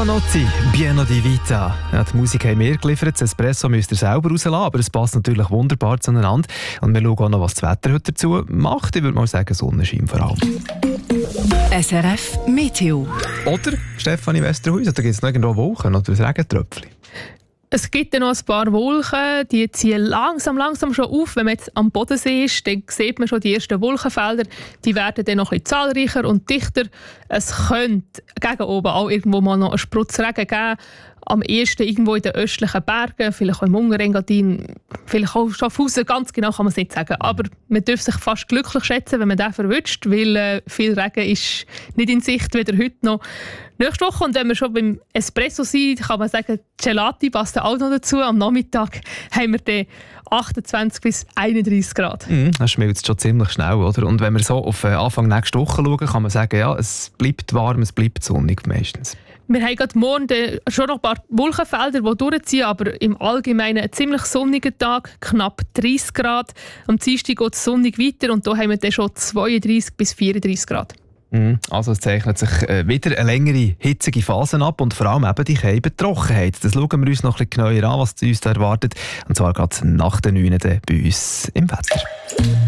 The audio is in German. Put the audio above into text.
Nozzi, Pieno di Vita. Ja, die Musik haben wir geliefert, das Espresso müsst ihr selber rauslassen, aber es passt natürlich wunderbar zueinander. Und wir schauen auch noch, was das Wetter heute dazu macht. Ich würde mal sagen, Sonnenschein vor allem. SRF Meteo. Oder, Stefanie Westerhuis, da gibt es noch irgendwo Wolken oder ein Regentröpfchen. Es gibt ja noch ein paar Wolken, die ziehen langsam schon auf. Wenn man jetzt am Bodensee ist, dann sieht man schon die ersten Wolkenfelder. Die werden dann noch ein bisschen zahlreicher und dichter. Es könnte gegen oben auch irgendwo mal noch einen Sprutz Regen geben. Am ehesten irgendwo in den östlichen Bergen, vielleicht auch im Unterengadin, vielleicht auch Schaffhausen, ganz genau kann man es nicht sagen. Aber man darf sich fast glücklich schätzen, wenn man den verwünscht, weil viel Regen ist nicht in Sicht, weder heute noch nächste Woche. Und wenn wir schon beim Espresso sind, kann man sagen, Gelati passt auch noch dazu. Am Nachmittag haben wir dann 28 bis 31 Grad. Das schmilzt schon ziemlich schnell, oder? Und wenn wir so auf Anfang nächste Woche schauen, kann man sagen, ja, es bleibt warm, es bleibt sonnig meistens. Wir haben gerade morgen schon noch ein paar Wolkenfelder, die durchziehen, aber im Allgemeinen ein ziemlich sonniger Tag, knapp 30 Grad. Am Dienstag geht es sonnig weiter und da haben wir dann schon 32 bis 34 Grad. Also es zeichnet sich wieder eine längere, hitzige Phase ab und vor allem eben die Keibe Trockenheit. Das schauen wir uns noch ein bisschen genauer an, was uns da erwartet. Und zwar gerade nach den 9. bei uns im Wetter.